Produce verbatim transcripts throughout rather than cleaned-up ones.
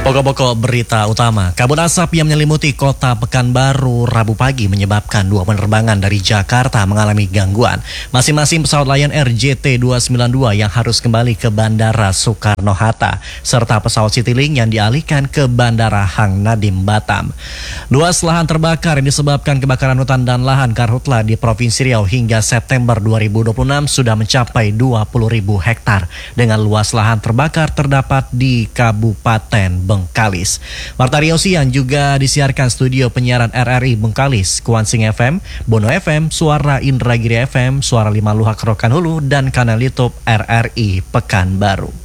Pokok-pokok berita utama, kabut asap yang menyelimuti kota Pekanbaru Rabu pagi menyebabkan dua penerbangan dari Jakarta mengalami gangguan. Masing-masing pesawat Lion Air J T dua sembilan dua yang harus kembali ke Bandara Soekarno-Hatta, serta pesawat Citylink yang dialihkan ke Bandara Hang Nadiem Batam. Luas lahan terbakar yang disebabkan kebakaran hutan dan lahan karhutla di Provinsi Riau hingga September dua ribu dua puluh enam sudah mencapai dua puluh ribu hektar. Dengan luas lahan terbakar terdapat di Kabupaten Bengkalis. Warta Riau Siang juga disiarkan studio penyiaran R R I Bengkalis, Kuansing F M, Bono F M, Suara Indragiri F M, Suara Lima Luhak Rokan Hulu, dan kanal YouTube R R I Pekanbaru.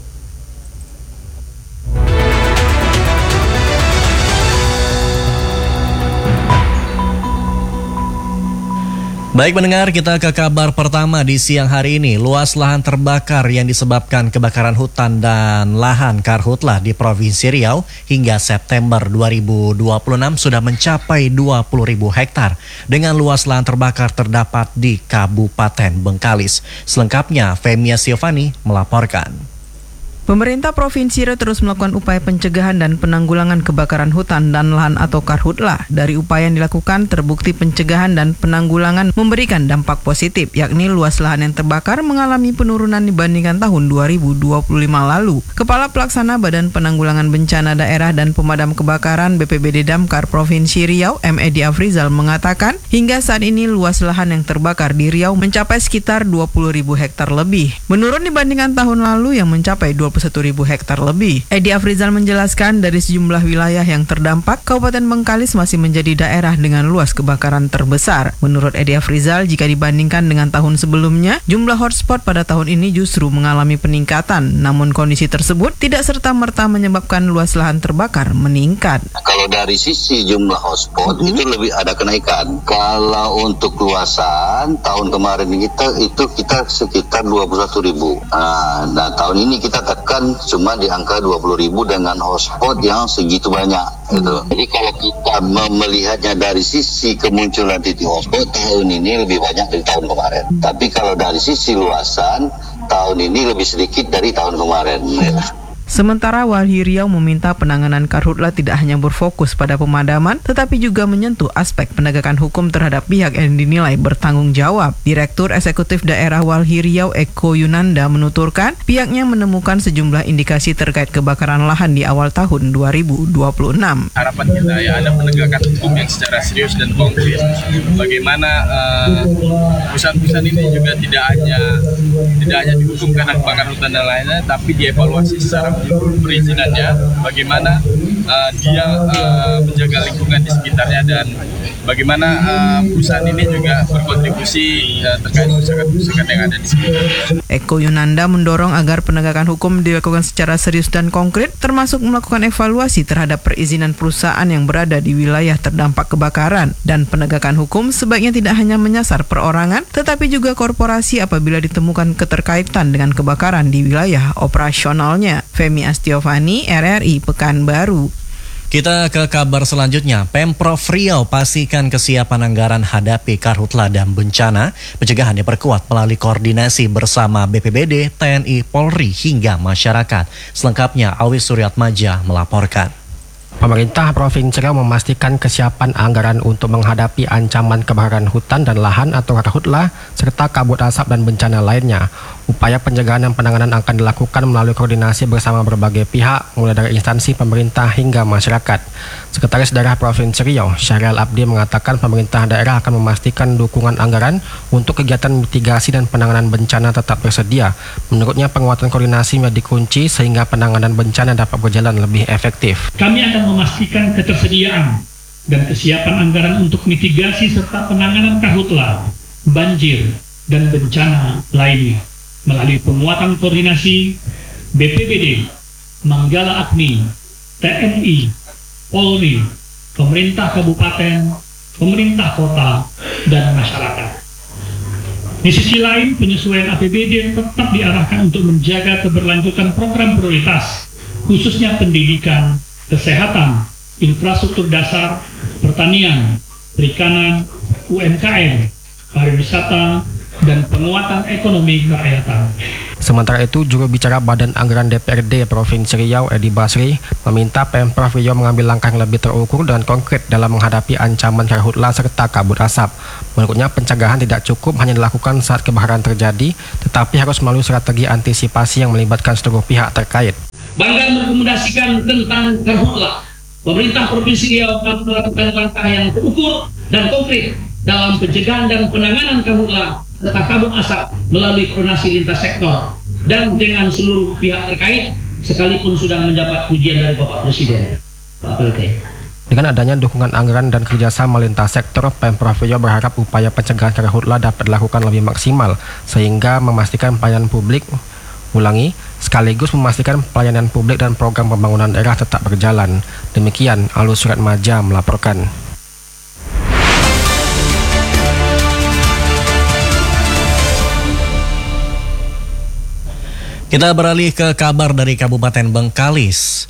Baik pendengar, kita ke kabar pertama di siang hari ini. Luas lahan terbakar yang disebabkan kebakaran hutan dan lahan karhutla di Provinsi Riau hingga September dua ribu dua puluh enam sudah mencapai dua puluh ribu hektar. Dengan luas lahan terbakar terdapat di Kabupaten Bengkalis. Selengkapnya, Femia Siovani melaporkan. Pemerintah Provinsi Riau terus melakukan upaya pencegahan dan penanggulangan kebakaran hutan dan lahan atau karhutla. Dari upaya yang dilakukan, terbukti pencegahan dan penanggulangan memberikan dampak positif, yakni luas lahan yang terbakar mengalami penurunan dibandingkan tahun dua ribu dua puluh lima lalu. Kepala Pelaksana Badan Penanggulangan Bencana Daerah dan Pemadam Kebakaran B P B D Damkar Provinsi Riau, M Edi Afrizal mengatakan, hingga saat ini luas lahan yang terbakar di Riau mencapai sekitar dua puluh ribu hektar lebih. Menurun dibandingkan tahun lalu yang mencapai dua puluh satu ribu hektar lebih. Edi Afrizal menjelaskan dari sejumlah wilayah yang terdampak, Kabupaten Bengkalis masih menjadi daerah dengan luas kebakaran terbesar. Menurut Edi Afrizal, jika dibandingkan dengan tahun sebelumnya, jumlah hotspot pada tahun ini justru mengalami peningkatan. Namun kondisi tersebut tidak serta-merta menyebabkan luas lahan terbakar meningkat. Kalau dari sisi jumlah hotspot mm-hmm. itu lebih ada kenaikan. Kalau untuk luasan tahun kemarin kita itu kita sekitar dua puluh satu ribu. Nah, nah tahun ini kita tekan cuma di angka dua puluh ribu dengan hotspot yang segitu banyak gitu. Jadi kalau kita melihatnya dari sisi kemunculan titik hotspot tahun ini lebih banyak dari tahun kemarin. Tapi kalau dari sisi luasan tahun ini lebih sedikit dari tahun kemarin. Sementara Walhi Riau meminta penanganan karhutla tidak hanya berfokus pada pemadaman, tetapi juga menyentuh aspek penegakan hukum terhadap pihak yang dinilai bertanggung jawab. Direktur Eksekutif Daerah Walhi Riau Eko Yunanda menuturkan, pihaknya menemukan sejumlah indikasi terkait kebakaran lahan di awal tahun dua ribu dua puluh enam. Harapan kita ya ada penegakan hukum yang secara serius dan konkret. Bagaimana uh, perusahaan-perusahaan ini juga tidak hanya tidak hanya dihukum karena kebakaran hutan dan lainnya, tapi dievaluasi secara perizinannya, bagaimana uh, dia uh, menjaga lingkungan di sekitarnya dan bagaimana uh, perusahaan ini juga berkontribusi uh, terkait kerusakan-kerusakan yang ada di sekitar. Eko Yunanda mendorong agar penegakan hukum dilakukan secara serius dan konkret, termasuk melakukan evaluasi terhadap perizinan perusahaan yang berada di wilayah terdampak kebakaran, dan penegakan hukum sebaiknya tidak hanya menyasar perorangan, tetapi juga korporasi apabila ditemukan keterkaitan dengan kebakaran di wilayah operasionalnya. Femi Astiovani, R R I Pekanbaru. Kita ke kabar selanjutnya. Pemprov Riau pastikan kesiapan anggaran hadapi karhutla dan bencana. Pencegahan diperkuat melalui koordinasi bersama B P B D, T N I, Polri hingga masyarakat. Selengkapnya Awis Suryatmaja melaporkan. Pemerintah Provinsi Riau memastikan kesiapan anggaran untuk menghadapi ancaman kebakaran hutan dan lahan atau karhutla serta kabut asap dan bencana lainnya. Upaya pencegahan dan penanganan akan dilakukan melalui koordinasi bersama berbagai pihak, mulai dari instansi pemerintah hingga masyarakat. Sekretaris Daerah Provinsi Riau, Syahrial Abdi, mengatakan pemerintah daerah akan memastikan dukungan anggaran untuk kegiatan mitigasi dan penanganan bencana tetap tersedia. Menurutnya, penguatan koordinasi menjadi kunci sehingga penanganan bencana dapat berjalan lebih efektif. Kami akan memastikan ketersediaan dan kesiapan anggaran untuk mitigasi serta penanganan karhutla, banjir, dan bencana lainnya melalui penguatan koordinasi B P B D, Manggala Agni, T N I, Polri, pemerintah kabupaten, pemerintah kota, dan masyarakat. Di sisi lain, penyesuaian A P B D tetap diarahkan untuk menjaga keberlanjutan program prioritas, khususnya pendidikan, kesehatan, infrastruktur dasar, pertanian, perikanan, U M K M, pariwisata, dan penguatan ekonomi kerakyatan. Sementara itu, juru bicara Badan Anggaran D P R D Provinsi Riau, Edi Basri, meminta Pemprov Riau mengambil langkah yang lebih terukur dan konkret dalam menghadapi ancaman karhutla serta kabut asap. Menurutnya, pencegahan tidak cukup hanya dilakukan saat kebakaran terjadi, tetapi harus melalui strategi antisipasi yang melibatkan seluruh pihak terkait. Bangga merekomendasikan tentang karhutla. Pemerintah Provinsi Riau akan melakukan langkah yang terukur dan konkret dalam pencegahan dan penanganan karhutla serta kabut asap melalui koordinasi lintas sektor dan dengan seluruh pihak terkait, sekalipun sudah mendapat pujian dari Bapak Presiden. Pak Presiden. Dengan adanya dukungan anggaran dan kerjasama lintas sektor, Pemprov Riau berharap upaya pencegahan karhutla dapat dilakukan lebih maksimal sehingga memastikan pelayanan publik ulangi sekaligus memastikan pelayanan publik dan program pembangunan daerah tetap berjalan. Demikian Alus Surat Maja melaporkan. Kita beralih ke kabar dari Kabupaten Bengkalis.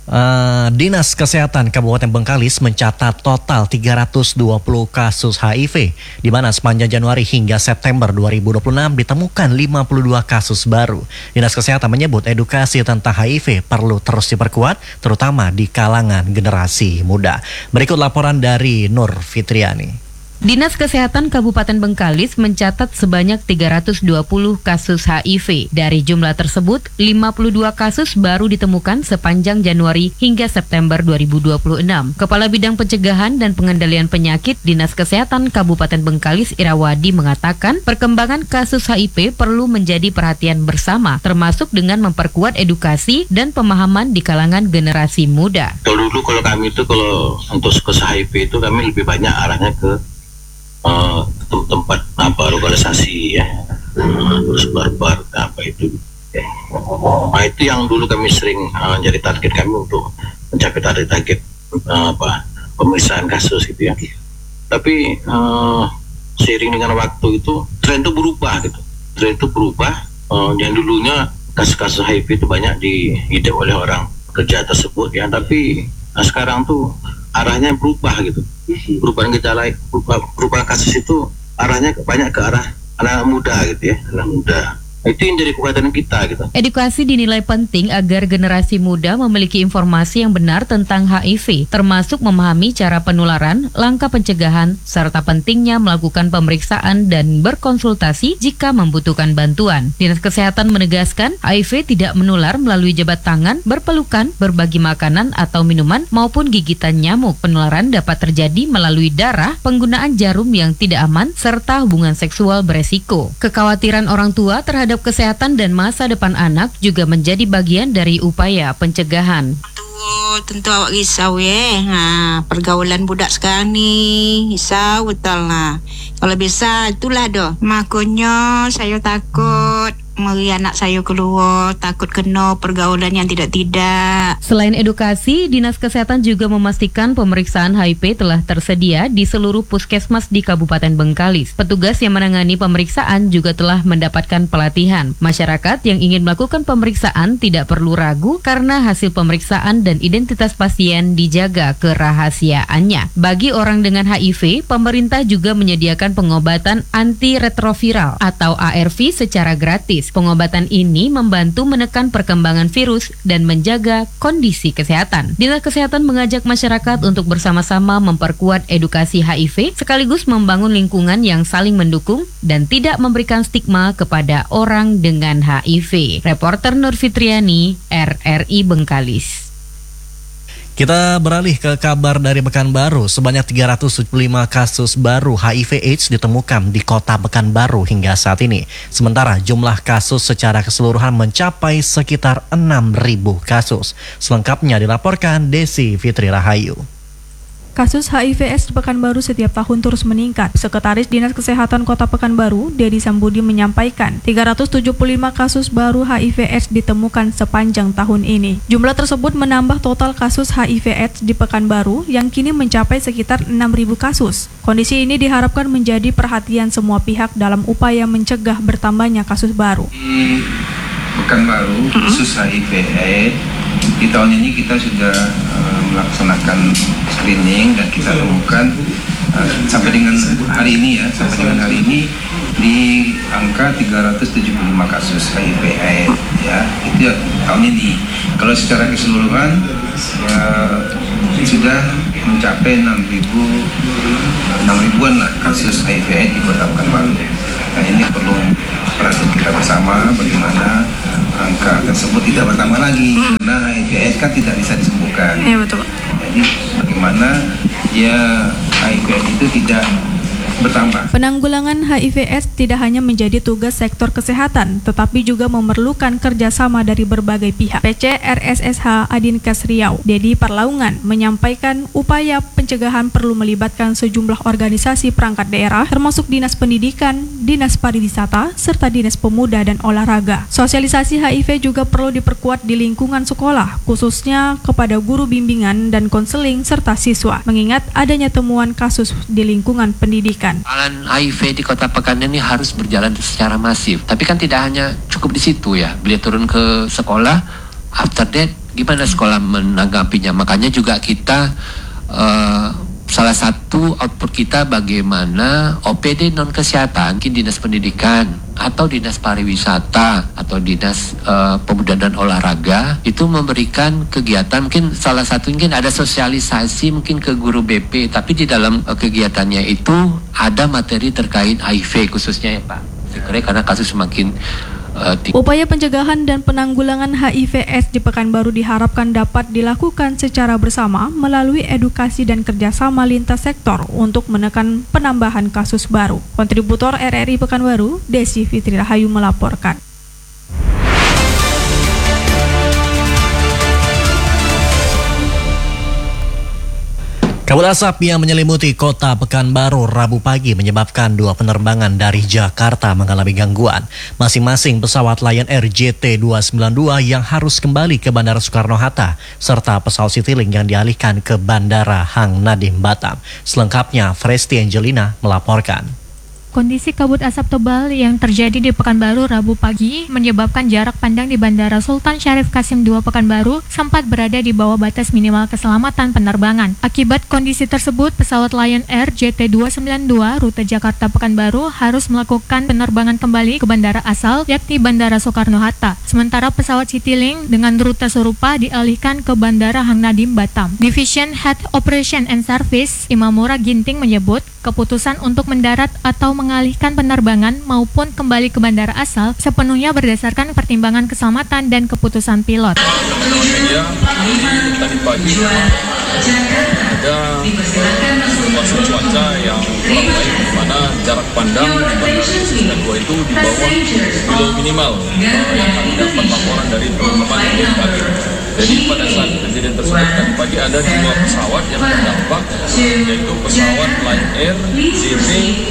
Uh, Dinas Kesehatan Kabupaten Bengkalis mencatat total tiga ratus dua puluh kasus H I V, di mana sepanjang Januari hingga September dua ribu dua puluh enam ditemukan lima puluh dua kasus baru. Dinas Kesehatan menyebut edukasi tentang H I V perlu terus diperkuat, terutama di kalangan generasi muda. Berikut laporan dari Nur Fitriani. Dinas Kesehatan Kabupaten Bengkalis mencatat sebanyak tiga ratus dua puluh kasus H I V. Dari jumlah tersebut, lima puluh dua kasus baru ditemukan sepanjang Januari hingga September dua ribu dua puluh enam. Kepala Bidang Pencegahan dan Pengendalian Penyakit Dinas Kesehatan Kabupaten Bengkalis Irawadi mengatakan perkembangan kasus H I V perlu menjadi perhatian bersama, termasuk dengan memperkuat edukasi dan pemahaman di kalangan generasi muda. Kalau dulu kalau kami itu kalau untuk kasus H I V itu kami lebih banyak arahnya ke Uh, tempat apa lokalisasi ya, uh, terus barbar apa itu ya. Nah itu yang dulu kami sering uh, jadi target kami untuk mencapai target-target uh, apa pemeriksaan kasus gitu ya. Tapi uh, seiring dengan waktu itu tren itu berubah gitu, tren itu berubah. Uh, yang dulunya kasus-kasus H I V itu banyak diidap oleh orang kerja tersebut ya, tapi nah, sekarang tuh arahnya berubah gitu. Perubahan gejala, perubahan kasus itu arahnya banyak ke arah anak muda gitu ya, anak muda. Itu yang jadi kekuatan kita gitu. Edukasi dinilai penting agar generasi muda memiliki informasi yang benar tentang H I V, termasuk memahami cara penularan, langkah pencegahan, serta pentingnya melakukan pemeriksaan dan berkonsultasi jika membutuhkan bantuan. Dinas Kesehatan menegaskan H I V tidak menular melalui jabat tangan, berpelukan, berbagi makanan atau minuman, maupun gigitan nyamuk. Penularan dapat terjadi melalui darah, penggunaan jarum yang tidak aman, serta hubungan seksual beresiko. Kekhawatiran orang tua terhadap kesehatan dan masa depan anak juga menjadi bagian dari upaya pencegahan. Tuh, tentu awak risau ya, ha, pergaulan budak sekarang ni risau betul lah. Kalau bisa itulah doh. Makanya saya takut mari anak saya keluar, takut kena pergaulan yang tidak-tidak. Selain edukasi, Dinas Kesehatan juga memastikan pemeriksaan H I V telah tersedia di seluruh puskesmas di Kabupaten Bengkalis. Petugas yang menangani pemeriksaan juga telah mendapatkan pelatihan. Masyarakat yang ingin melakukan pemeriksaan tidak perlu ragu karena hasil pemeriksaan dan identitas pasien dijaga kerahasiaannya. Bagi orang dengan H I V, pemerintah juga menyediakan pengobatan antiretroviral atau A R V secara gratis. Pengobatan ini membantu menekan perkembangan virus dan menjaga kondisi kesehatan. Dinas Kesehatan mengajak masyarakat untuk bersama-sama memperkuat edukasi H I V sekaligus membangun lingkungan yang saling mendukung dan tidak memberikan stigma kepada orang dengan H I V. Reporter Nur Fitriani, R R I Bengkalis. Kita beralih ke kabar dari Pekanbaru. Sebanyak tiga ratus tujuh puluh lima kasus baru H I V AIDS ditemukan di kota Pekanbaru hingga saat ini. Sementara jumlah kasus secara keseluruhan mencapai sekitar enam ribu kasus. Selengkapnya dilaporkan Desi Fitri Rahayu. Kasus H I V AIDS di Pekanbaru setiap tahun terus meningkat. Sekretaris Dinas Kesehatan Kota Pekanbaru, Dedi Sambudi menyampaikan, tiga ratus tujuh puluh lima kasus baru H I V AIDS ditemukan sepanjang tahun ini. Jumlah tersebut menambah total kasus H I V AIDS di Pekanbaru yang kini mencapai sekitar enam ribu kasus. Kondisi ini diharapkan menjadi perhatian semua pihak dalam upaya mencegah bertambahnya kasus baru. Di Pekanbaru, khusus H I V AIDS, di tahun ini kita sudah uh, melaksanakan screening dan kita temukan uh, sampai dengan hari ini ya, sampai dengan hari ini di angka tiga ratus tujuh puluh lima kasus H I V AIDS ya, itu ya tahun ini. Kalau secara keseluruhan ya sudah mencapai enam ribuan lah kasus H I V AIDS di Kota Pekanbaru. Nah, ini perlu perhatian kita bersama bagaimana angka tersebut tidak bertambah lagi, karena H I V AIDS kan tidak bisa disembuhkan. Iya betul. Jadi bagaimana ya H I V AIDS itu tidak bertambah. Penanggulangan H I V AIDS tidak hanya menjadi tugas sektor kesehatan, tetapi juga memerlukan kerjasama dari berbagai pihak. P C R S S H Adinkes Riau, Dedi Parlaungan, menyampaikan upaya pencegahan perlu melibatkan sejumlah organisasi perangkat daerah, termasuk Dinas Pendidikan, Dinas Pariwisata, serta Dinas Pemuda dan Olahraga. Sosialisasi H I V juga perlu diperkuat di lingkungan sekolah, khususnya kepada guru bimbingan dan konseling serta siswa, mengingat adanya temuan kasus di lingkungan pendidikan. Persoalan H I V di Kota Pekan ini harus berjalan secara masif. Tapi kan tidak hanya cukup di situ ya. Beliau turun ke sekolah, after that gimana sekolah menanggapinya. Makanya juga kita uh, salah satu output kita bagaimana O P D non kesehatan, mungkin Dinas Pendidikan atau Dinas Pariwisata atau Dinas uh, Pemuda dan Olahraga itu memberikan kegiatan, mungkin salah satu mungkin ada sosialisasi mungkin ke guru B P, tapi di dalam uh, kegiatannya itu ada materi terkait H I V khususnya ya Pak. Sekiranya karena kasus semakin upaya pencegahan dan penanggulangan H I V AIDS di Pekanbaru diharapkan dapat dilakukan secara bersama melalui edukasi dan kerjasama lintas sektor untuk menekan penambahan kasus baru. Kontributor R R I Pekanbaru, Desi Fitri Rahayu melaporkan. Kabut asap yang menyelimuti Kota Pekanbaru Rabu pagi menyebabkan dua penerbangan dari Jakarta mengalami gangguan. Masing-masing pesawat Lion Air J T dua sembilan dua yang harus kembali ke Bandara Soekarno-Hatta serta pesawat Citylink yang dialihkan ke Bandara Hang Nadiem Batam. Selengkapnya Fresti Angelina melaporkan. Kondisi kabut asap tebal yang terjadi di Pekanbaru Rabu pagi menyebabkan jarak pandang di Bandara Sultan Syarif Kasim dua Pekanbaru sempat berada di bawah batas minimal keselamatan penerbangan. Akibat kondisi tersebut, pesawat Lion Air J T dua sembilan dua rute Jakarta Pekanbaru harus melakukan penerbangan kembali ke bandara asal, yakni Bandara Soekarno-Hatta. Sementara pesawat Citylink dengan rute serupa dialihkan ke Bandara Hang Nadiem Batam. Division Head Operation and Service Imamura Ginting menyebut keputusan untuk mendarat atau mengalihkan penerbangan maupun kembali ke bandara asal sepenuhnya berdasarkan pertimbangan keselamatan dan keputusan pilot. Media, tadi pagi ada situasi cuaca yang kurang baik, di mana jarak pandang di Bandara sembilan dua itu di bawah below minimal yang kami dapat laporan dari teman-teman yang di pagi. Jadi pada saat kejadian tersebut tadi pagi ada dua pesawat yang terdampak, yaitu pesawat Lion Air J T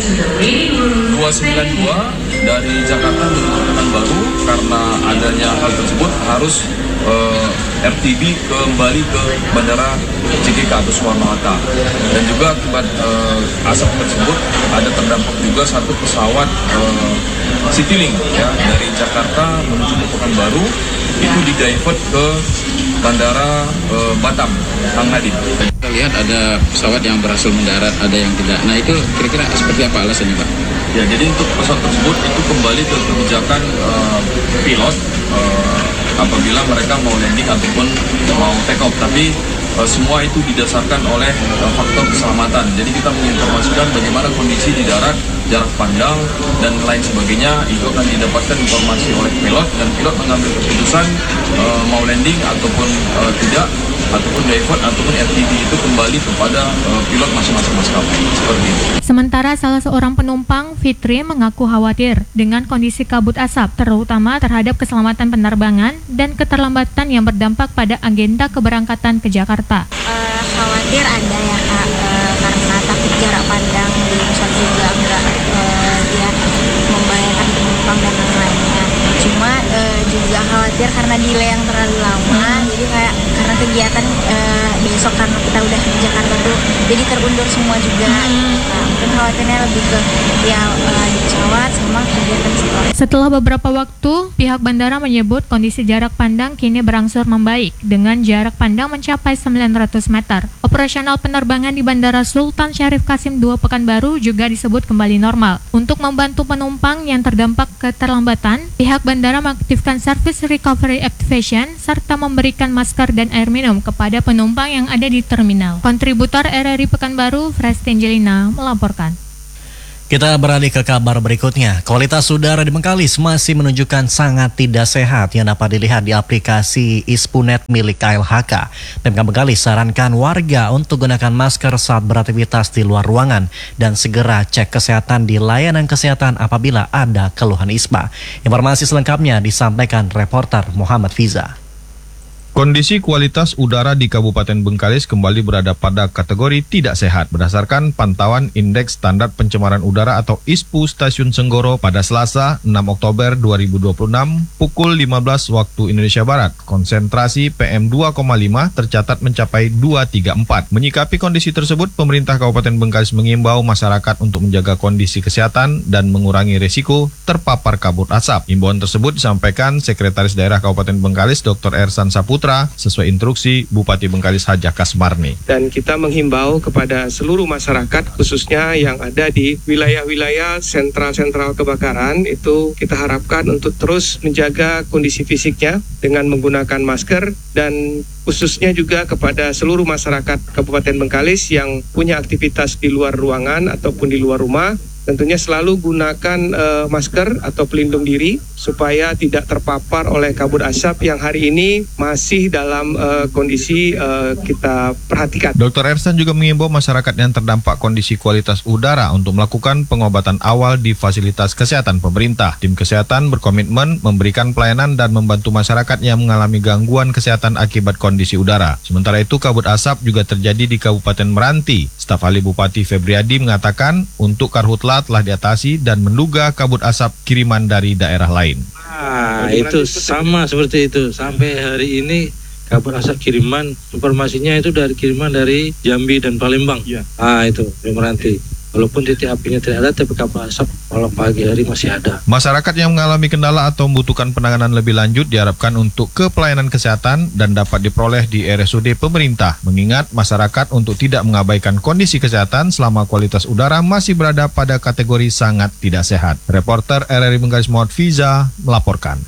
dua sembilan dua dari Jakarta menuju Pekanbaru. Karena adanya hal tersebut harus uh, R T B kembali ke Bandara J K K atau Soekarno-Hatta. Dan juga akibat uh, asap tersebut ada terdampak juga satu pesawat uh, Citylink ya, dari Jakarta menuju ke Pekanbaru, itu di-divert ke Bandara uh, Batam, Hang Nadiem. Kita lihat ada pesawat yang berhasil mendarat, ada yang tidak. Nah itu kira-kira seperti apa alasannya Pak? Ya, jadi untuk pesawat tersebut itu kembali ke kebijakan uh, pilot uh, apabila mereka mau landing ataupun mau take off. Tapi uh, semua itu didasarkan oleh uh, faktor keselamatan. Jadi kita menginformasikan bagaimana kondisi di darat, jarak pandang, dan lain sebagainya. Itu akan didapatkan informasi oleh pilot, dan pilot mengambil keputusan uh, mau landing ataupun uh, tidak, ataupun divert ataupun R T B itu kembali kepada uh, pilot masing-masing maskapai. Seperti itu. Sementara salah seorang penumpang, Fitri, mengaku khawatir dengan kondisi kabut asap, terutama terhadap keselamatan penerbangan dan keterlambatan yang berdampak pada agenda keberangkatan ke Jakarta. Uh, khawatir ada ya Kak, uh, karena takut jarak pandang di pesawat juga enggak uh, dia membahayakan penumpang dan lain-lainnya. Cuma uh, juga khawatir karena delay yang terlalu lama. Hmm. Jadi kayak karena kegiatan uh, besok karena kita udah di Jakarta tuh jadi terundur semua juga. Hmm. Nah, mungkin khawatirnya lebih ke ya uh, di pesawat sama kegiatan sekolah. Setelah beberapa waktu, pihak bandara menyebut kondisi jarak pandang kini berangsur membaik dengan jarak pandang mencapai sembilan ratus meter. Operasional penerbangan di Bandara Sultan Syarif Qasim dua Pekanbaru juga disebut kembali normal. Untuk membantu penumpang yang terdampak keterlambatan, pihak bandara mengaktifkan Service Recovery Activation serta memberikan masker dan air minum kepada penumpang yang ada di terminal. Kontributor R R I Pekanbaru, Fresti Angelina, melaporkan. Kita beralih ke kabar berikutnya. Kualitas udara di Bengkalis masih menunjukkan sangat tidak sehat yang dapat dilihat di aplikasi Ispunet milik K L H K. Pemkab Bengkalis sarankan warga untuk gunakan masker saat beraktivitas di luar ruangan dan segera cek kesehatan di layanan kesehatan apabila ada keluhan ispa. Informasi selengkapnya disampaikan reporter Muhammad Fiza. Kondisi kualitas udara di Kabupaten Bengkalis kembali berada pada kategori tidak sehat berdasarkan pantauan Indeks Standar Pencemaran Udara atau I S P U Stasiun Senggoro pada Selasa enam Oktober dua ribu dua puluh enam pukul lima belas waktu Indonesia Barat. Konsentrasi P M dua koma lima tercatat mencapai dua ratus tiga puluh empat. Menyikapi kondisi tersebut, pemerintah Kabupaten Bengkalis mengimbau masyarakat untuk menjaga kondisi kesehatan dan mengurangi risiko terpapar kabut asap. Imbauan tersebut disampaikan Sekretaris Daerah Kabupaten Bengkalis Doktor Ersan Saputra sesuai instruksi Bupati Bengkalis Hajah Kasmarni. Dan kita menghimbau kepada seluruh masyarakat khususnya yang ada di wilayah-wilayah sentral-sentral kebakaran itu kita harapkan untuk terus menjaga kondisi fisiknya dengan menggunakan masker dan khususnya juga kepada seluruh masyarakat Kabupaten Bengkalis yang punya aktivitas di luar ruangan ataupun di luar rumah. Tentunya selalu gunakan uh, masker atau pelindung diri supaya tidak terpapar oleh kabut asap yang hari ini masih dalam uh, kondisi uh, kita perhatikan. Doktor Ersan juga mengimbau masyarakat yang terdampak kondisi kualitas udara untuk melakukan pengobatan awal di fasilitas kesehatan pemerintah. Tim kesehatan berkomitmen memberikan pelayanan dan membantu masyarakat yang mengalami gangguan kesehatan akibat kondisi udara. Sementara itu kabut asap juga terjadi di Kabupaten Meranti. Staf ahli Bupati Febriadi mengatakan untuk karhutla telah diatasi dan menduga kabut asap kiriman dari daerah lain. Ah, itu sama seperti itu. Sampai hari ini kabut asap kiriman, informasinya itu dari kiriman dari Jambi dan Palembang. Ya. Ah, itu di Meranti. Walaupun titik apinya tidak ada, tapi kabut asap kalau pagi hari masih ada. Masyarakat yang mengalami kendala atau membutuhkan penanganan lebih lanjut diharapkan untuk ke pelayanan kesehatan dan dapat diperoleh di R S U D pemerintah. Mengingat masyarakat untuk tidak mengabaikan kondisi kesehatan selama kualitas udara masih berada pada kategori sangat tidak sehat. Reporter R R I Bengkalis Muhammad Fiza melaporkan.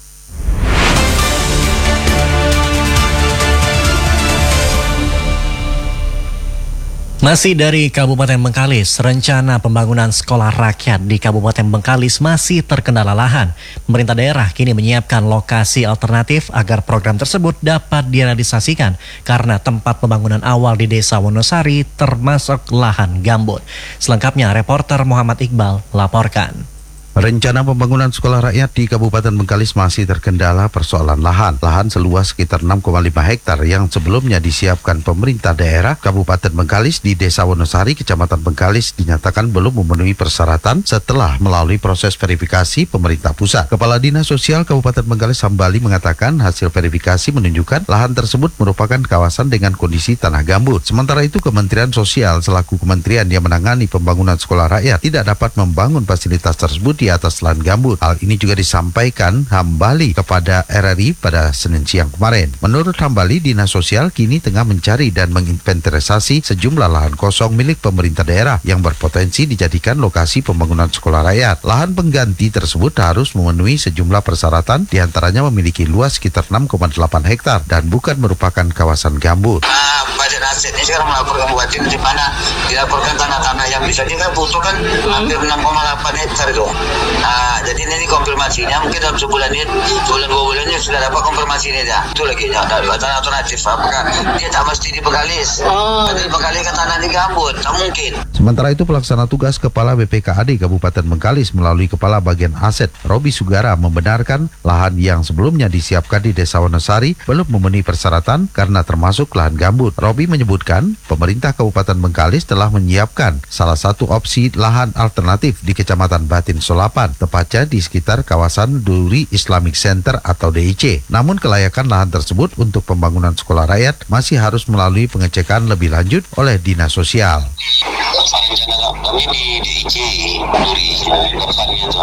Masih dari Kabupaten Bengkalis, rencana pembangunan sekolah rakyat di Kabupaten Bengkalis masih terkendala lahan. Pemerintah daerah kini menyiapkan lokasi alternatif agar program tersebut dapat direalisasikan karena tempat pembangunan awal di Desa Wonosari termasuk lahan gambut. Selengkapnya reporter Muhammad Iqbal laporkan. Rencana pembangunan sekolah rakyat di Kabupaten Bengkalis masih terkendala persoalan lahan. Lahan seluas sekitar enam koma lima hektar yang sebelumnya disiapkan pemerintah daerah Kabupaten Bengkalis di Desa Wonosari, Kecamatan Bengkalis dinyatakan belum memenuhi persyaratan setelah melalui proses verifikasi pemerintah pusat. Kepala Dinas Sosial Kabupaten Bengkalis Hambali mengatakan hasil verifikasi menunjukkan lahan tersebut merupakan kawasan dengan kondisi tanah gambut. Sementara itu Kementerian Sosial selaku kementerian yang menangani pembangunan sekolah rakyat tidak dapat membangun fasilitas tersebut di atas lahan gambut. Hal ini juga disampaikan Hambali kepada R R I pada Senin siang kemarin. Menurut Hambali, Dinas Sosial kini tengah mencari dan menginventarisasi sejumlah lahan kosong milik pemerintah daerah yang berpotensi dijadikan lokasi pembangunan sekolah rakyat. Lahan pengganti tersebut harus memenuhi sejumlah persyaratan, diantaranya memiliki luas sekitar enam koma delapan hektar dan bukan merupakan kawasan gambut. Nah, badan aset ini sekarang melaporkan bupati di mana dilaporkan tanah-tanah yang bisa kita butuh kan hampir enam koma delapan hektar itu. Nah, jadi ini konfirmasinya mungkin dalam sebulan ini, sebulan dua bulannya sudah dapat konfirmasi ini dah. Itu lagi ya, tanah alternatif. Apakah dia tak mesti di Bengkalis? Oh. Tapi di Bengkalis kan tanah di gambut, tak mungkin. Sementara itu pelaksana tugas Kepala B P K A D Kabupaten Bengkalis melalui Kepala Bagian Aset Robi Sugara membenarkan lahan yang sebelumnya disiapkan di Desa Wonosari belum memenuhi persyaratan karena termasuk lahan gambut. Robi menyebutkan pemerintah Kabupaten Bengkalis telah menyiapkan salah satu opsi lahan alternatif di Kecamatan Batin Solapan, tepatnya di sekitar kawasan Duri Islamic Center atau D I C. Namun kelayakan lahan tersebut untuk pembangunan sekolah rakyat masih harus melalui pengecekan lebih lanjut oleh Dinas Sosial. Rencana kami di D I C, Duri, depannya tuh.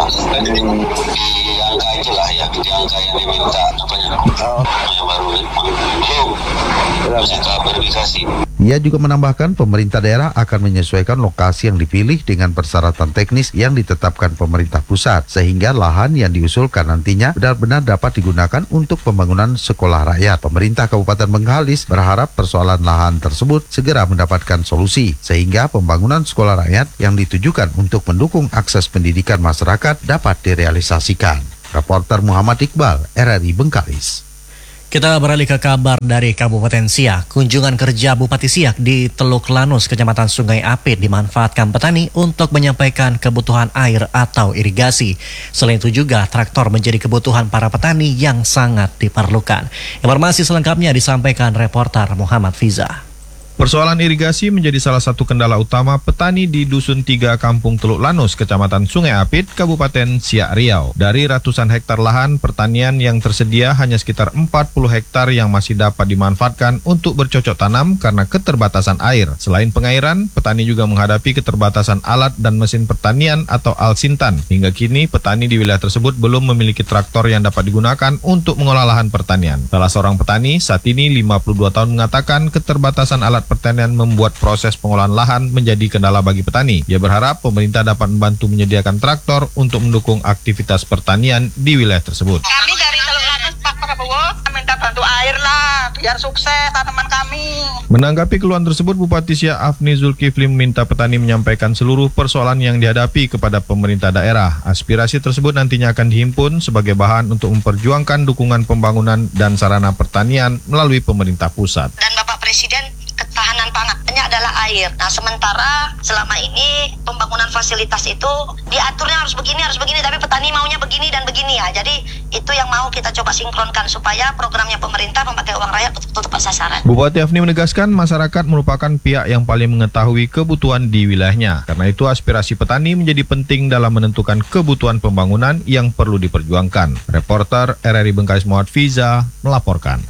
Di angka itulah ya, di angka yang diminta apanya, yang baru belum, masih tahap verifikasi. Ia juga menambahkan pemerintah daerah akan menyesuaikan lokasi yang dipilih dengan persyaratan teknis yang ditetapkan pemerintah pusat, sehingga lahan yang diusulkan nantinya benar-benar dapat digunakan untuk pembangunan sekolah rakyat. Pemerintah Kabupaten Bengkalis berharap persoalan lahan tersebut segera mendapatkan solusi, sehingga pembangunan sekolah rakyat yang ditujukan untuk mendukung akses pendidikan masyarakat dapat direalisasikan. Reporter Muhammad Iqbal, R R I Bengkalis. Kita beralih ke kabar dari Kabupaten Siak. Kunjungan kerja Bupati Siak di Teluk Lanus, Kecamatan Sungai Apit dimanfaatkan petani untuk menyampaikan kebutuhan air atau irigasi. Selain itu juga traktor menjadi kebutuhan para petani yang sangat diperlukan. Informasi selengkapnya disampaikan reporter Muhammad Fiza. Persoalan irigasi menjadi salah satu kendala utama petani di Dusun tiga Kampung Teluk Lanus, Kecamatan Sungai Apit, Kabupaten Siak Riau. Dari ratusan hektar lahan pertanian yang tersedia, hanya sekitar empat puluh hektar yang masih dapat dimanfaatkan untuk bercocok tanam karena keterbatasan air. Selain pengairan, petani juga menghadapi keterbatasan alat dan mesin pertanian atau alsintan. Hingga kini, petani di wilayah tersebut belum memiliki traktor yang dapat digunakan untuk mengolah lahan pertanian. Salah seorang petani saat ini lima puluh dua tahun mengatakan keterbatasan alat pertanian membuat proses pengolahan lahan menjadi kendala bagi petani. Ia berharap pemerintah dapat membantu menyediakan traktor untuk mendukung aktivitas pertanian di wilayah tersebut. Kami dari Teluk Lanus, Pak Prabowo, minta bantu air lah, biar sukses tanaman kami. Menanggapi keluhan tersebut, Bupati Siak Afni Zulkifli meminta petani menyampaikan seluruh persoalan yang dihadapi kepada pemerintah daerah. Aspirasi tersebut nantinya akan dihimpun sebagai bahan untuk memperjuangkan dukungan pembangunan dan sarana pertanian melalui pemerintah pusat. Dan Bapak Presiden, ketahanan pangannya adalah air. Nah, sementara selama ini pembangunan fasilitas itu diaturnya harus begini, harus begini, tapi petani maunya begini dan begini ya. Jadi itu yang mau kita coba sinkronkan supaya programnya pemerintah memakai uang rakyat betul-betul tepat sasaran. Bupati Afni menegaskan masyarakat merupakan pihak yang paling mengetahui kebutuhan di wilayahnya. Karena itu aspirasi petani menjadi penting dalam menentukan kebutuhan pembangunan yang perlu diperjuangkan. Reporter R R I Bengkalis Muhammad Fiza melaporkan.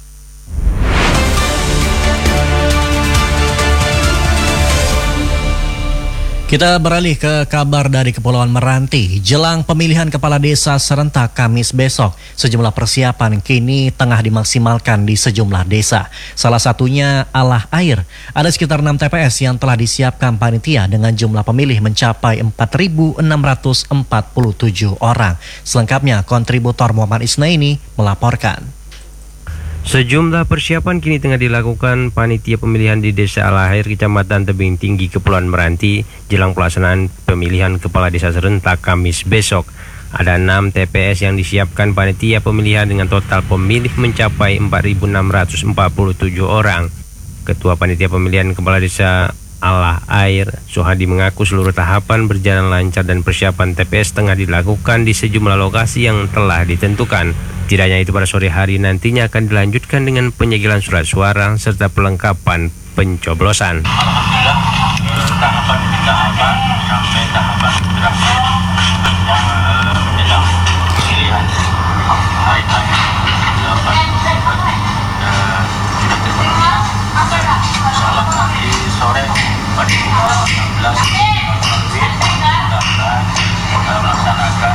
Kita beralih ke kabar dari Kepulauan Meranti. Jelang pemilihan kepala desa serentak Kamis besok, sejumlah persiapan kini tengah dimaksimalkan di sejumlah desa. Salah satunya Alah Air. Ada sekitar enam T P S yang telah disiapkan panitia dengan jumlah pemilih mencapai empat ribu enam ratus empat puluh tujuh orang. Selengkapnya kontributor Muhammad Isnaini melaporkan. Sejumlah persiapan kini tengah dilakukan panitia pemilihan di Desa Alahair, Kecamatan Tebing Tinggi, Kepulauan Meranti, jelang pelaksanaan pemilihan kepala desa serentak Kamis besok. Ada enam T P S yang disiapkan panitia pemilihan dengan total pemilih mencapai empat ribu enam ratus empat puluh tujuh orang. Ketua Panitia Pemilihan Kepala Desa Alah Air, Suhadi, mengaku seluruh tahapan berjalan lancar dan persiapan T P S tengah dilakukan di sejumlah lokasi yang telah ditentukan. Tidak hanya itu, pada sore hari nantinya akan dilanjutkan dengan penyegelan surat suara serta pelengkapan pencoblosan. Alhamdulillah, tahapan demi tahapan sampai tahapan terakhir yang menjelang pemilihan hari tanggal delapan dan sudah terpenuhi. Insyaallah nanti sore pada pukul enam belas kita akan melaksanakan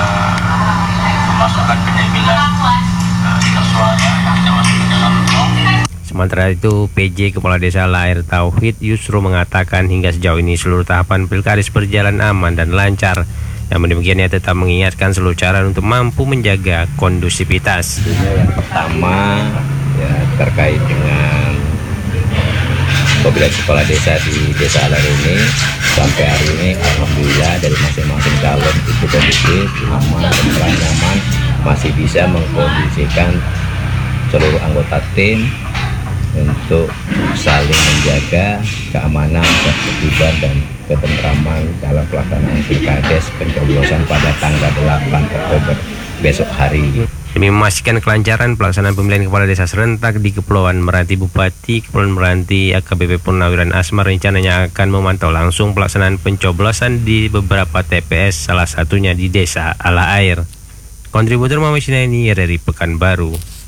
pemasukan penyegelan surat suara yang kita masuk ke dalam blok. Sementara itu, P J Kepala Desa Lahir Tauhid Yusro mengatakan hingga sejauh ini seluruh tahapan pilkades berjalan aman dan lancar. Namun demikian, ia tetap mengingatkan seluruh cara untuk mampu menjaga kondusivitas. Yang pertama ya, terkait dengan pemilihan kepala desa di Desa Lahir ini, sampai hari ini alhamdulillah dari masing-masing calon itu kondusif, aman, dan nyaman, masih bisa mengkondisikan seluruh anggota tim untuk saling menjaga keamanan, ketertiban dan ketentraman dalam pelaksanaan Pilkades pencoblosan pada tanggal delapan Oktober besok hari. Demi memastikan kelancaran pelaksanaan pemilihan kepala desa serentak di Kepulauan Meranti, Bupati Kepulauan Meranti A K B P Purnawiran Asmar rencananya akan memantau langsung pelaksanaan pencoblosan di beberapa T P S, salah satunya di Desa Ala Air. Kontributor Muhammad Syinaini dari Pekanbaru.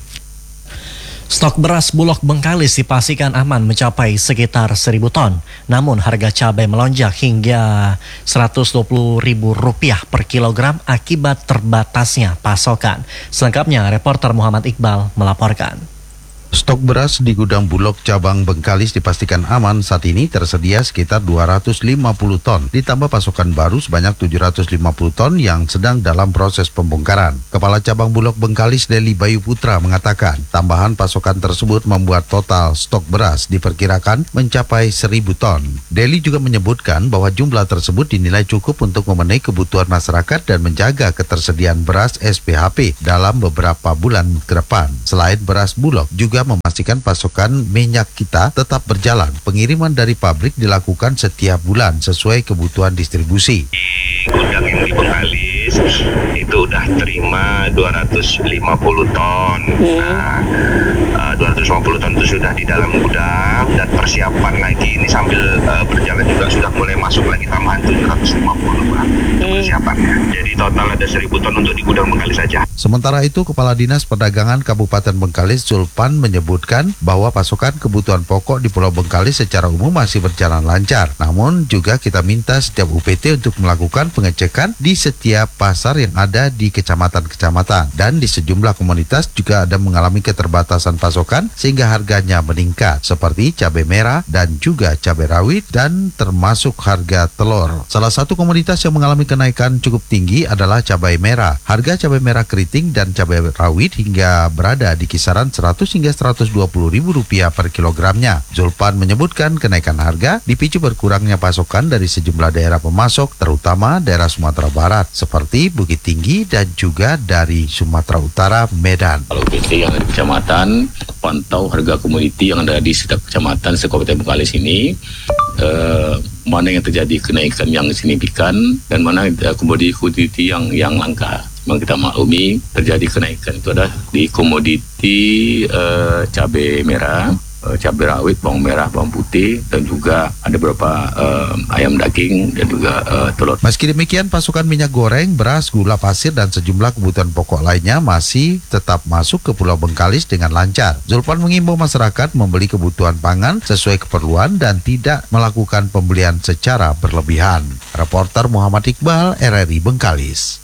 Stok beras Bulog Bengkalis dipastikan aman mencapai sekitar seribu ton. Namun harga cabai melonjak hingga seratus dua puluh ribu rupiah per kilogram akibat terbatasnya pasokan. Selengkapnya reporter Muhammad Iqbal melaporkan. Stok beras di gudang Bulog cabang Bengkalis dipastikan aman. Saat ini tersedia sekitar dua ratus lima puluh ton, ditambah pasokan baru sebanyak tujuh ratus lima puluh ton yang sedang dalam proses pembongkaran. Kepala cabang Bulog Bengkalis Deli Bayu Putra mengatakan, tambahan pasokan tersebut membuat total stok beras diperkirakan mencapai seribu ton. Deli juga menyebutkan bahwa jumlah tersebut dinilai cukup untuk memenuhi kebutuhan masyarakat dan menjaga ketersediaan beras S P H P dalam beberapa bulan ke depan. Selain beras Bulog, juga memastikan pasokan minyak kita tetap berjalan. Pengiriman dari pabrik dilakukan setiap bulan sesuai kebutuhan distribusi. Gudang yang di Bengkalis itu udah terima dua ratus lima puluh ton. Nah, uh, dua ratus lima puluh ton itu sudah di dalam gudang dan persiapan lagi ini sambil uh, berjalan juga sudah mulai masuk lagi tambahan tujuh ratus lima puluh persiapannya. Jadi total ada seribu ton untuk di gudang Bengkalis saja. Sementara itu, Kepala Dinas Perdagangan Kabupaten Bengkalis Zulpan menyebutkan bahwa pasokan kebutuhan pokok di Pulau Bengkalis secara umum masih berjalan lancar. Namun juga kita minta setiap U P T untuk melakukan pengecekan di setiap pasar yang ada di kecamatan-kecamatan. Dan di sejumlah komunitas juga ada mengalami keterbatasan pasokan sehingga harganya meningkat, seperti cabai merah dan juga cabai rawit dan termasuk harga telur. Salah satu komunitas yang mengalami kenaikan cukup tinggi adalah cabai merah. Harga cabai merah keriting dan cabai rawit hingga berada di kisaran seratus hingga seratus dua puluh ribu rupiah per kilogramnya. Zulpan menyebutkan kenaikan harga dipicu berkurangnya pasokan dari sejumlah daerah pemasok, terutama daerah Sumatera Barat seperti Bukit Tinggi dan juga dari Sumatera Utara, Medan. Kalau U P T yang ada di kecamatan pantau harga komoditi yang ada di setiap kecamatan se-Kabupaten Bengkalis ini, eh, mana yang terjadi kenaikan yang signifikan dan mana eh, komoditi yang yang langka. Memang kita maklumi terjadi kenaikan itu ada di komoditi uh, cabai merah, uh, cabai rawit, bawang merah, bawang putih, dan juga ada beberapa uh, ayam daging dan juga uh, telur. Meski demikian, pasokan minyak goreng, beras, gula pasir, dan sejumlah kebutuhan pokok lainnya masih tetap masuk ke Pulau Bengkalis dengan lancar. Zulpan mengimbau masyarakat membeli kebutuhan pangan sesuai keperluan dan tidak melakukan pembelian secara berlebihan. Reporter Muhammad Iqbal, R R I Bengkalis.